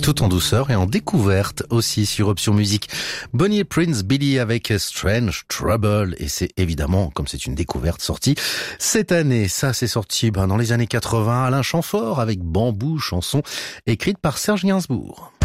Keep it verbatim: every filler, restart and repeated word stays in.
Tout en douceur et en découverte aussi sur Option Musique. Bonnie et Prince Billy avec Strange Trouble, et c'est évidemment, comme c'est une découverte, sortie cette année. Ça, c'est sorti ben, dans les années quatre-vingts. Alain Chamfort avec Bambou, chanson écrite par Serge Gainsbourg.